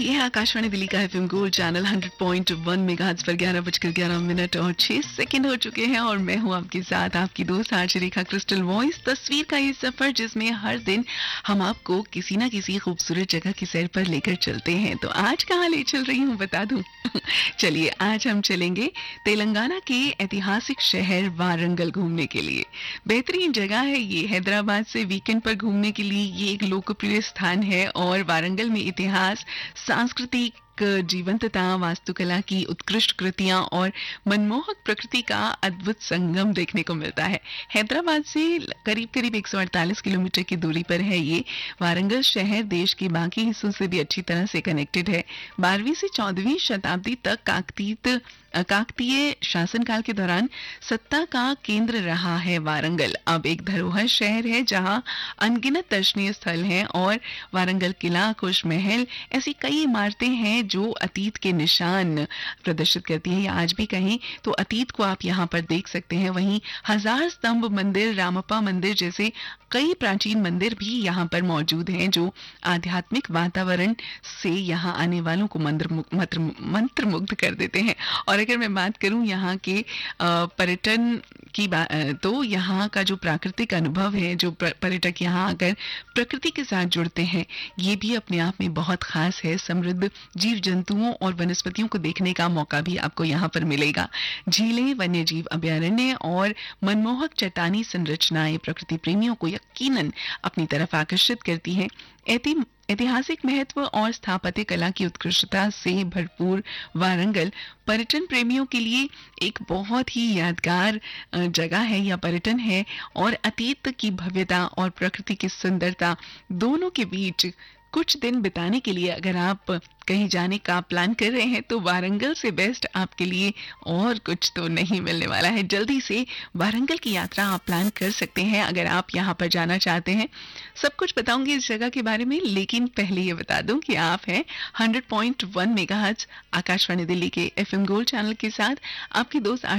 ये है आकाशवाणी दिल्ली का एफएम गोल्ड चैनल 100.1 मेगाहर्ट्ज पर 11:11 और 6 सेकंड हो चुके हैं और मैं हूं आपके साथ आपकी दोस्त आरजे रेखा क्रिस्टल वॉइस। तस्वीर का ये सफर जिसमें हर दिन हम आपको किसी ना किसी खूबसूरत जगह की सैर पर लेकर चलते हैं। तो आज कहाँ ले चल रही हूँ बता दूं। चलिए आज हम चलेंगे तेलंगाना के ऐतिहासिक शहर वारंगल घूमने के लिए। बेहतरीन जगह है ये, हैदराबाद से वीकेंड पर घूमने के लिए ये एक लोकप्रिय स्थान है और वारंगल में इतिहास, सांस्कृतिक जीवंतता, वास्तुकला की उत्कृष्ट कृतियां और मनमोहक प्रकृति का अद्भुत संगम देखने को मिलता है। हैदराबाद से करीब करीब 148 किलोमीटर की दूरी पर है ये वारंगल शहर। देश के बाकी हिस्सों से भी अच्छी तरह से कनेक्टेड है। 12वीं से 14वीं शताब्दी तक काकतीय शासनकाल के दौरान सत्ता का केंद्र रहा है वारंगल। अब एक धरोहर शहर है जहां अनगिनत दर्शनीय स्थल हैं और वारंगल किला, कुश महल, ऐसी कई इमारतें हैं जो अतीत के निशान प्रदर्शित करती है या आज भी कहें तो अतीत को आप यहाँ पर देख सकते हैं। वहीं हजार स्तंभ मंदिर, रामप्पा मंदिर जैसे कई प्राचीन मंदिर भी यहाँ पर मौजूद हैं जो आध्यात्मिक वातावरण से यहाँ आने वालों को मंत्रमुग्ध कर देते हैं। और अगर मैं बात करूं यहाँ के पर्यटन की तो यहाँ का जो प्राकृतिक अनुभव है, जो पर्यटक यहाँ आकर प्रकृति के साथ जुड़ते हैं, ये भी अपने आप में बहुत खास है। समृद्ध जीव जंतुओं और वनस्पतियों को देखने का मौका भी आपको यहाँ पर मिलेगा। झीलें, वन्य जीव अभयारण्य और मनमोहक चट्टानी संरचनाएं प्रकृति प्रेमियों को यकीनन अपनी तरफ आकर्षित करती हैं। ऐतिहासिक महत्व और स्थापत्य कला की उत्कृष्टता से भरपूर वारंगल पर्यटन प्रेमियों के लिए एक बहुत ही यादगार जगह है या पर्यटन है। और अतीत की भव्यता और प्रकृति की सुंदरता दोनों के बीच कुछ दिन बिताने के लिए अगर आप कहीं जाने का प्लान कर रहे हैं तो वारंगल से बेस्ट आपके लिए और कुछ तो नहीं मिलने वाला है। जल्दी से वारंगल की यात्रा आप प्लान कर सकते हैं अगर आप यहाँ पर जाना चाहते हैं। सब कुछ बताऊंगी इस जगह के बारे में, लेकिन पहले ये बता दूं कि आप हैं 100.1 मेगाहर्ट्ज आकाशवाणी दिल्ली के एफएम गोल्ड चैनल के साथ। आपकी दोस्त